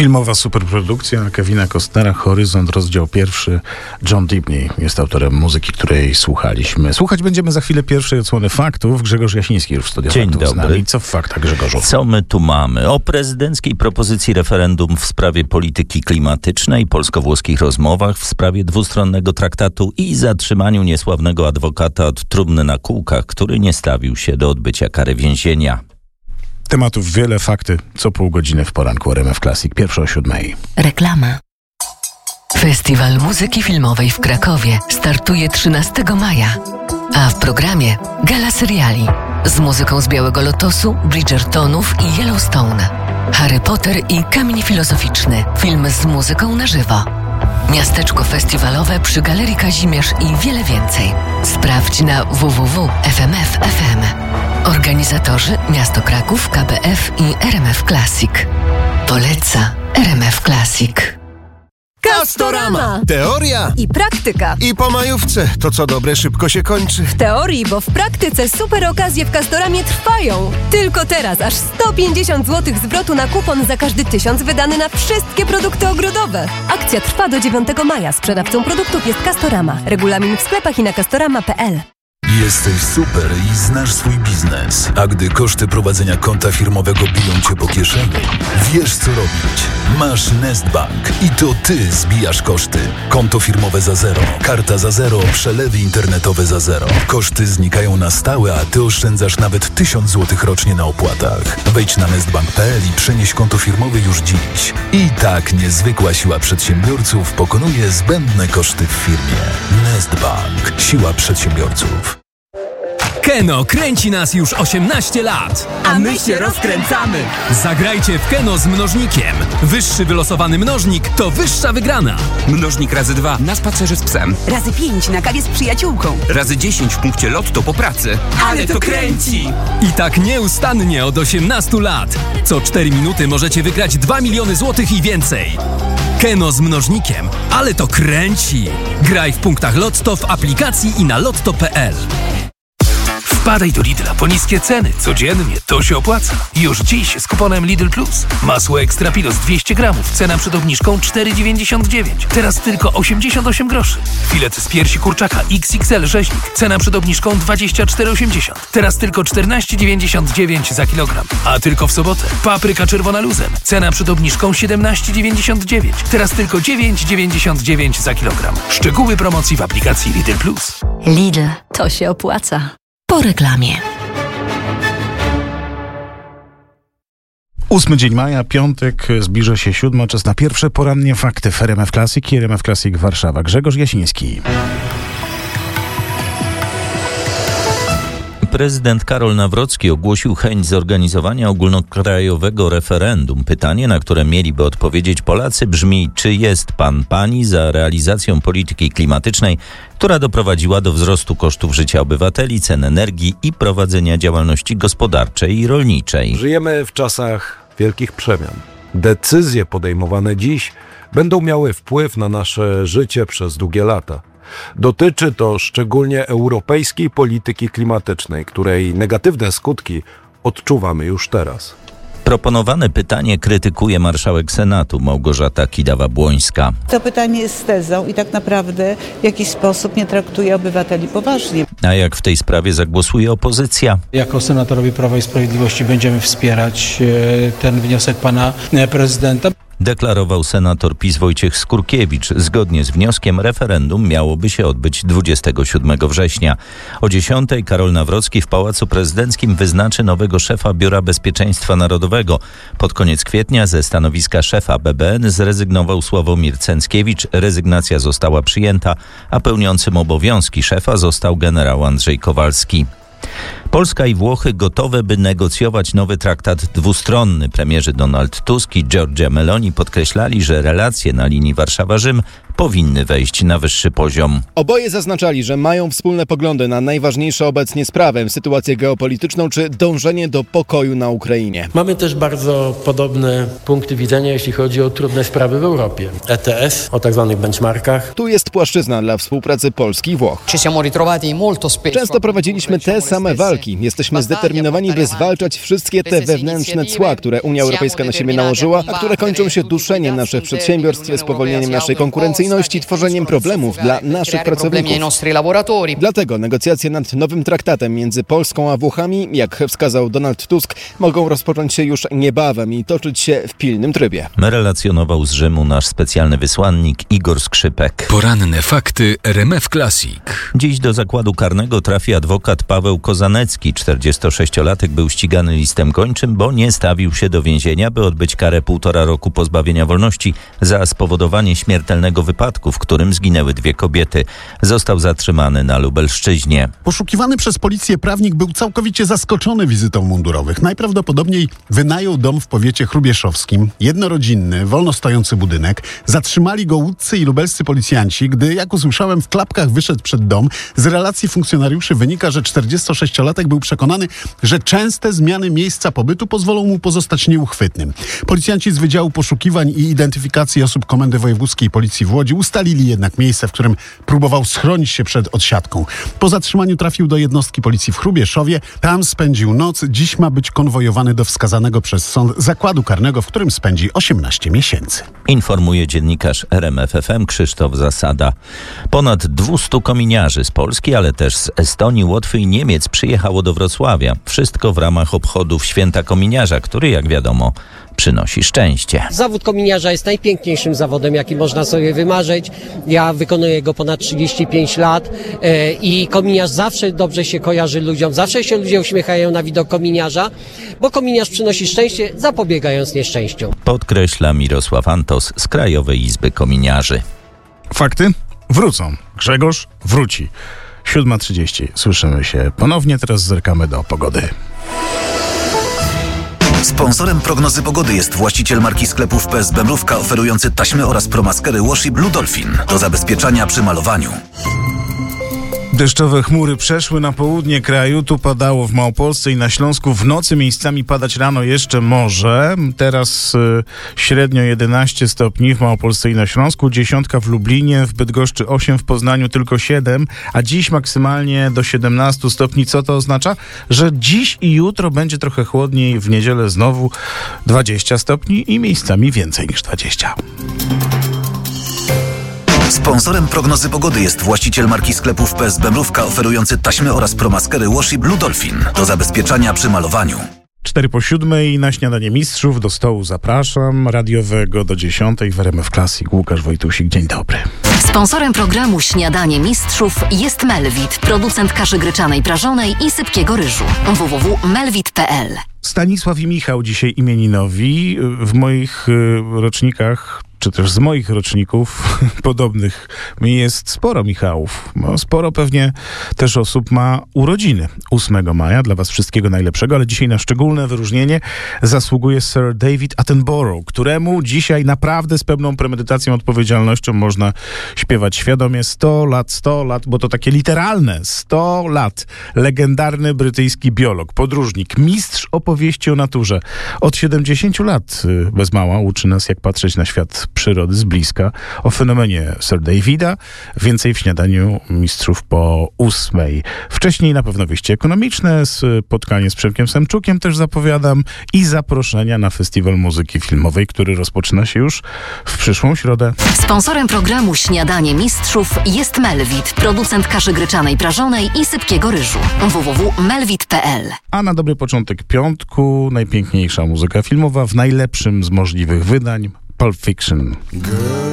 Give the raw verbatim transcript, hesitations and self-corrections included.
Filmowa superprodukcja Kevina Costnera, Horyzont, rozdział pierwszy. John Dibney jest autorem muzyki, której słuchaliśmy. Słuchać będziemy za chwilę pierwszej odsłony faktów. Grzegorz Jasiński już w studiu Dzień faktów dobry. z nami. Co w faktach, Grzegorzu? Co my tu mamy? O prezydenckiej propozycji referendum w sprawie polityki klimatycznej, polsko-włoskich rozmowach w sprawie dwustronnego traktatu i zatrzymaniu niesławnego adwokata od trumny na kółkach, który nie stawił się do odbycia kary więzienia. Tematów wiele, fakty co pół godziny w poranku R M F Classic. Pierwsza o siódmej. Reklama. Festiwal Muzyki Filmowej w Krakowie startuje trzynastego maja, a w programie gala seriali z muzyką z Białego Lotosu, Bridgertonów i Yellowstone, Harry Potter i Kamień Filozoficzny, film z muzyką na żywo, miasteczko festiwalowe przy Galerii Kazimierz i wiele więcej. Sprawdź na w w w kropka f m f kropka f m. Organizatorzy Miasto Kraków, K B F i R M F Classic. Poleca R M F Classic. Castorama! Teoria i praktyka. I po majówce to co dobre szybko się kończy. W teorii, bo w praktyce super okazje w Castoramie trwają. Tylko teraz aż sto pięćdziesiąt złotych zwrotu na kupon za każdy tysiąc wydany na wszystkie produkty ogrodowe. Akcja trwa do dziewiątego maja. Sprzedawcą produktów jest Castorama. Regulamin w sklepach i na castorama kropka p l. Jesteś super i znasz swój biznes, a gdy koszty prowadzenia konta firmowego biją cię po kieszeni, wiesz co robić. Masz Nestbank i to ty zbijasz koszty. Konto firmowe za zero, karta za zero, przelewy internetowe za zero. Koszty znikają na stałe, a ty oszczędzasz nawet tysiąc złotych rocznie na opłatach. Wejdź na nestbank kropka p l i przenieś konto firmowe już dziś. I tak niezwykła siła przedsiębiorców pokonuje zbędne koszty w firmie. Nestbank. Siła przedsiębiorców. Keno kręci nas już osiemnaście lat. A my się rozkręcamy. Zagrajcie w Keno z mnożnikiem. Wyższy wylosowany mnożnik to wyższa wygrana. Mnożnik razy dwa na spacerze z psem. Razy pięć na kawie z przyjaciółką. Razy dziesięć w punkcie lotto po pracy. Ale to kręci! I tak nieustannie od osiemnastu lat. Co cztery minuty możecie wygrać dwa miliony złotych i więcej. Keno z mnożnikiem. Ale to kręci! Graj w punktach Lotto w aplikacji i na lotto kropka p l. Wpadaj do Lidla po niskie ceny. Codziennie to się opłaca. Już dziś z kuponem Lidl Plus. Masło Extra Pilos dwieście gramów. Cena przed obniżką cztery dziewięćdziesiąt dziewięć. Teraz tylko osiemdziesiąt osiem groszy. Filet z piersi kurczaka X X L rzeźnik. Cena przed obniżką dwadzieścia cztery osiemdziesiąt. Teraz tylko czternaście dziewięćdziesiąt dziewięć za kilogram. A tylko w sobotę. Papryka czerwona luzem. Cena przed obniżką siedemnaście dziewięćdziesiąt dziewięć. Teraz tylko dziewięć dziewięćdziesiąt dziewięć za kilogram. Szczegóły promocji w aplikacji Lidl Plus. Lidl, to się opłaca. Po reklamie. Ósmy dzień maja, piątek, zbliża się siódma, czas na pierwsze porannie fakty w R M F Classic i R M F Classic Warszawa. Grzegorz Jasiński. Prezydent Karol Nawrocki ogłosił chęć zorganizowania ogólnokrajowego referendum. Pytanie, na które mieliby odpowiedzieć Polacy, brzmi: czy jest pan, pani za realizacją polityki klimatycznej, która doprowadziła do wzrostu kosztów życia obywateli, cen energii i prowadzenia działalności gospodarczej i rolniczej? Żyjemy w czasach wielkich przemian. Decyzje podejmowane dziś będą miały wpływ na nasze życie przez długie lata. Dotyczy to szczególnie europejskiej polityki klimatycznej, której negatywne skutki odczuwamy już teraz. Proponowane pytanie krytykuje marszałek Senatu Małgorzata Kidawa-Błońska. To pytanie jest tezą i tak naprawdę w jakiś sposób nie traktuje obywateli poważnie. A jak w tej sprawie zagłosuje opozycja? Jako senatorowie Prawa i Sprawiedliwości będziemy wspierać ten wniosek pana prezydenta. Deklarował senator PiS Wojciech Skurkiewicz. Zgodnie z wnioskiem referendum miałoby się odbyć dwudziestego siódmego września. O dziesiątej Karol Nawrocki w Pałacu Prezydenckim wyznaczy nowego szefa Biura Bezpieczeństwa Narodowego. Pod koniec kwietnia ze stanowiska szefa B B N zrezygnował Sławomir Cęckiewicz. Rezygnacja została przyjęta, a pełniącym obowiązki szefa został generał Andrzej Kowalski. Polska i Włochy gotowe, by negocjować nowy traktat dwustronny. Premierzy Donald Tusk i Giorgia Meloni podkreślali, że relacje na linii Warszawa-Rzym powinny wejść na wyższy poziom. Oboje zaznaczali, że mają wspólne poglądy na najważniejsze obecnie sprawy, sytuację geopolityczną czy dążenie do pokoju na Ukrainie. Mamy też bardzo podobne punkty widzenia, jeśli chodzi o trudne sprawy w Europie. E T S, o tak zwanych benchmarkach. Tu jest płaszczyzna dla współpracy Polski i Włoch. Często prowadziliśmy te same walki walki. Jesteśmy zdeterminowani, by zwalczać wszystkie te wewnętrzne cła, które Unia Europejska na siebie nałożyła, a które kończą się duszeniem naszych przedsiębiorstw, spowolnieniem naszej konkurencyjności, tworzeniem problemów dla naszych pracowników. Dlatego negocjacje nad nowym traktatem między Polską a Włochami, jak wskazał Donald Tusk, mogą rozpocząć się już niebawem i toczyć się w pilnym trybie. Relacjonował z Rzymu nasz specjalny wysłannik Igor Skrzypek. Poranne fakty R M F Classic. Dziś do zakładu karnego trafi adwokat Paweł Kozanecki. czterdziestosześciolatek był ścigany listem gończym, bo nie stawił się do więzienia, by odbyć karę półtora roku pozbawienia wolności za spowodowanie śmiertelnego wypadku, w którym zginęły dwie kobiety. Został zatrzymany na Lubelszczyźnie. Poszukiwany przez policję prawnik był całkowicie zaskoczony wizytą mundurowych. Najprawdopodobniej wynajął dom w powiecie chrubieszowskim, jednorodzinny, wolno stojący budynek. Zatrzymali go łódzcy i lubelscy policjanci, gdy, jak usłyszałem, w klapkach wyszedł przed dom. Z relacji funkcjonariuszy wynika, że czterdziestosześciolatek był przekonany, że częste zmiany miejsca pobytu pozwolą mu pozostać nieuchwytnym. Policjanci z Wydziału Poszukiwań i Identyfikacji Osób Komendy Wojewódzkiej Policji w Łodzi ustalili jednak miejsce, w którym próbował schronić się przed odsiadką. Po zatrzymaniu trafił do jednostki policji w Chrubieszowie. Tam spędził noc. Dziś ma być konwojowany do wskazanego przez sąd zakładu karnego, w którym spędzi osiemnaście miesięcy. Informuje dziennikarz R M F F M Krzysztof Zasada. Ponad dwustu kominiarzy z Polski, ale też z Estonii, Łotwy i Niemiec przyjechało do Wrocławia. Wszystko w ramach obchodów Święta Kominiarza, który, jak wiadomo, przynosi szczęście. Zawód kominiarza jest najpiękniejszym zawodem, jaki można sobie wymarzyć. Ja wykonuję go ponad trzydzieści pięć lat e, i kominiarz zawsze dobrze się kojarzy ludziom. Zawsze się ludzie uśmiechają na widok kominiarza, bo kominiarz przynosi szczęście, zapobiegając nieszczęściu. Podkreśla Mirosław Antos z Krajowej Izby Kominiarzy. Fakty wrócą. Grzegorz wróci. siódma trzydzieści. Słyszymy się ponownie. Teraz zerkamy do pogody. Sponsorem prognozy pogody jest właściciel marki sklepów P S B Mrówka, oferujący taśmy oraz promaskery Washi Blue Dolphin do zabezpieczania przy malowaniu. Deszczowe chmury przeszły na południe kraju. Tu padało w Małopolsce i na Śląsku. W nocy miejscami padać rano jeszcze może. Teraz y, średnio jedenaście stopni w Małopolsce i na Śląsku. Dziesiątka w Lublinie, w Bydgoszczy osiem, w Poznaniu tylko siedem, a dziś maksymalnie do siedemnastu stopni. Co to oznacza? Że dziś i jutro będzie trochę chłodniej. W niedzielę znowu dwadzieścia stopni i miejscami więcej niż dwadzieścia. Sponsorem prognozy pogody jest właściciel marki sklepów P S B Mrówka, oferujący taśmy oraz promaskery Washi Blue Dolphin do zabezpieczania przy malowaniu. Cztery po siódmej na śniadanie mistrzów. Do stołu zapraszam. Radiowego do dziesiątej w R M F Classic. Łukasz Wojtusik, dzień dobry. Sponsorem programu Śniadanie Mistrzów jest Melvit, producent kaszy gryczanej prażonej i sypkiego ryżu. w w w kropka melvit kropka p l. Stanisław i Michał dzisiaj imieninowi. W moich rocznikach, czy też z moich roczników podobnych mi jest sporo Michałów. No, sporo pewnie też osób ma urodziny ósmego maja. Dla was wszystkiego najlepszego, ale dzisiaj na szczególne wyróżnienie zasługuje Sir David Attenborough, któremu dzisiaj naprawdę z pełną premedytacją, odpowiedzialnością można śpiewać świadomie sto lat, sto lat, bo to takie literalne, sto lat. Legendarny brytyjski biolog, podróżnik, mistrz opowieści o naturze. Od siedemdziesięciu lat bez mała uczy nas, jak patrzeć na świat przyrody z bliska. O fenomenie Sir Davida więcej w śniadaniu mistrzów po ósmej. Wcześniej na pewno wieści ekonomiczne, spotkanie z Przemkiem Semczukiem też zapowiadam i zaproszenia na Festiwal Muzyki Filmowej, który rozpoczyna się już w przyszłą środę. Sponsorem programu Śniadanie Mistrzów jest Melvit, producent kaszy gryczanej prażonej i sypkiego ryżu. w w w kropka melvit kropka p l. A na dobry początek piątku najpiękniejsza muzyka filmowa w najlepszym z możliwych wydań. Pulp Fiction.